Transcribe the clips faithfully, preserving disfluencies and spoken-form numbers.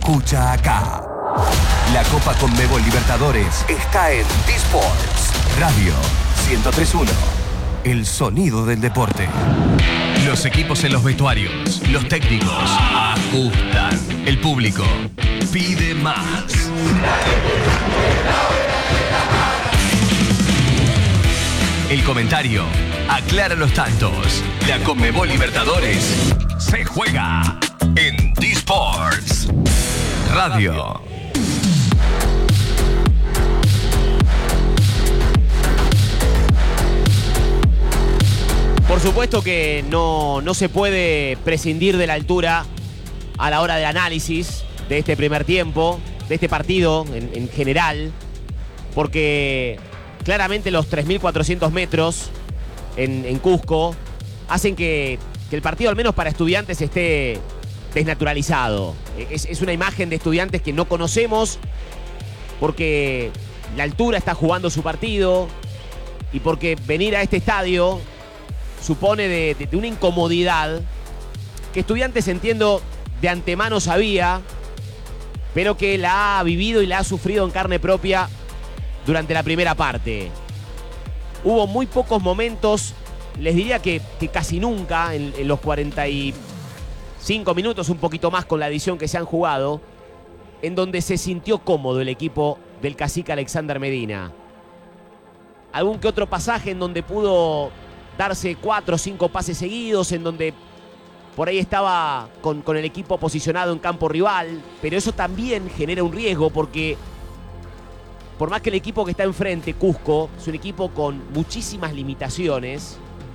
escucha acá. La Copa Conmebol Libertadores está en D-Sports Radio ciento tres punto uno. El sonido del deporte. Los equipos en los vestuarios, los técnicos ajustan. El público pide más. El comentario aclara los tantos. La Conmebol Libertadores se juega en D-Sports Radio. Por supuesto que no, no se puede prescindir de la altura a la hora del análisis de este primer tiempo, de este partido en, en general, porque claramente los tres mil cuatrocientos metros en, en Cusco hacen que, que el partido, al menos para Estudiantes, esté desnaturalizado. Es, es una imagen de Estudiantes que no conocemos porque la altura está jugando su partido y porque venir a este estadio supone de, de, de una incomodidad que Estudiantes, entiendo, de antemano sabía, pero que la ha vivido y la ha sufrido en carne propia durante la primera parte. Hubo muy pocos momentos, les diría que, que casi nunca, en, en los cuarenta y cinco minutos, un poquito más con la edición que se han jugado, en donde se sintió cómodo el equipo del cacique Alexander Medina. Algún que otro pasaje en donde pudo darse cuatro o cinco pases seguidos, en donde por ahí estaba con, con el equipo posicionado en campo rival, pero eso también genera un riesgo porque por más que el equipo que está enfrente, Cusco, es un equipo con muchísimas limitaciones,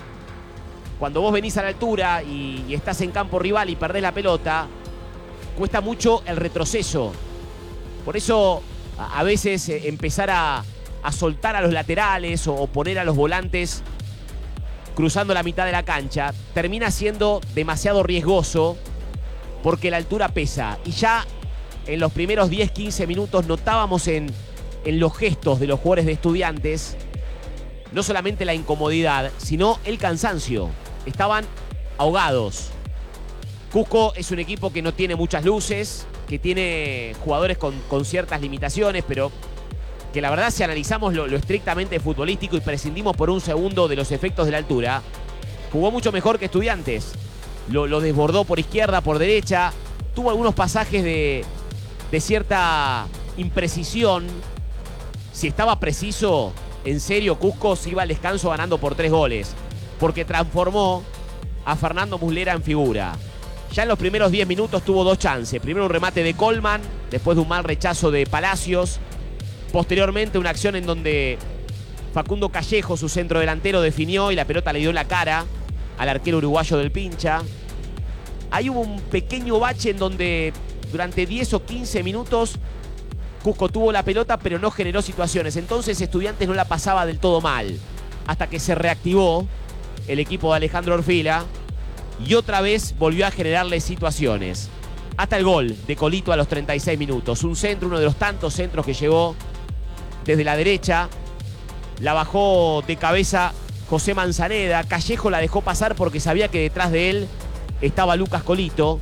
cuando vos venís a la altura y, y estás en campo rival y perdés la pelota, cuesta mucho el retroceso. Por eso a, a veces eh, empezar a, a soltar a los laterales o, o poner a los volantes cruzando la mitad de la cancha termina siendo demasiado riesgoso porque la altura pesa. Y ya en los primeros diez a quince minutos notábamos en, en los gestos de los jugadores de Estudiantes no solamente la incomodidad, sino el cansancio. Estaban ahogados. Cusco es un equipo que no tiene muchas luces, que tiene jugadores con, con ciertas limitaciones, pero que la verdad, si analizamos lo, lo estrictamente futbolístico y prescindimos por un segundo de los efectos de la altura, jugó mucho mejor que Estudiantes. Lo, lo desbordó por izquierda, por derecha. Tuvo algunos pasajes de, de cierta imprecisión. Si estaba preciso, en serio, Cusco se iba al descanso ganando por tres goles. Porque transformó a Fernando Muslera en figura. Ya en los primeros diez minutos tuvo dos chances. Primero un remate de Coleman, después de un mal rechazo de Palacios. Posteriormente una acción en donde Facundo Callejo, su centro delantero, definió y la pelota le dio en la cara al arquero uruguayo del Pincha. Ahí hubo un pequeño bache en donde durante diez o quince minutos Cusco tuvo la pelota pero no generó situaciones. Entonces Estudiantes no la pasaba del todo mal. Hasta que se reactivó el equipo de Alejandro Orfila y otra vez volvió a generarle situaciones. Hasta el gol de Colito a los treinta y seis minutos. Un centro, uno de los tantos centros que llegó desde la derecha, la bajó de cabeza José Manzaneda. Callejo la dejó pasar porque sabía que detrás de él estaba Lucas Colito.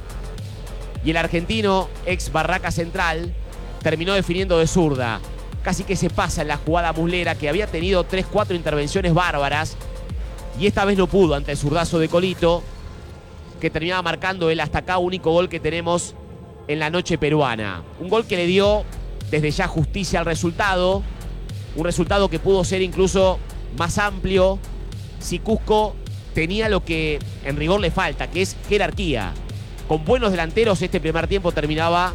Y el argentino, ex Barraca Central, terminó definiendo de zurda. Casi que se pasa en la jugada Muslera, que había tenido tres cuatro intervenciones bárbaras. Y esta vez no pudo ante el zurdazo de Colito, que terminaba marcando el hasta acá único gol que tenemos en la noche peruana. Un gol que le dio desde ya justicia al resultado. Un resultado que pudo ser incluso más amplio si Cusco tenía lo que en rigor le falta, que es jerarquía. Con buenos delanteros este primer tiempo terminaba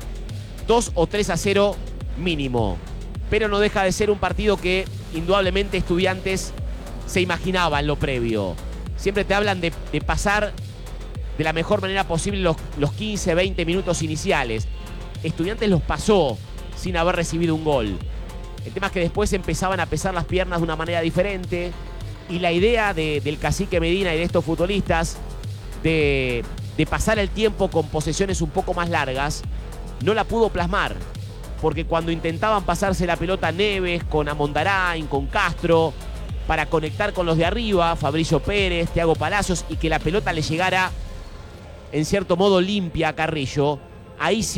dos o tres a cero mínimo. Pero no deja de ser un partido que indudablemente Estudiantes se imaginaba en lo previo. Siempre te hablan de, de pasar de la mejor manera posible los, los quince, veinte minutos iniciales. Estudiantes los pasó sin haber recibido un gol. El tema es que después empezaban a pesar las piernas de una manera diferente y la idea de, del cacique Medina y de estos futbolistas de, de pasar el tiempo con posesiones un poco más largas no la pudo plasmar, porque cuando intentaban pasarse la pelota Neves con Amondarain, con Castro, para conectar con los de arriba, Fabricio Pérez, Thiago Palacios, y que la pelota le llegara en cierto modo limpia a Carrillo, ahí sí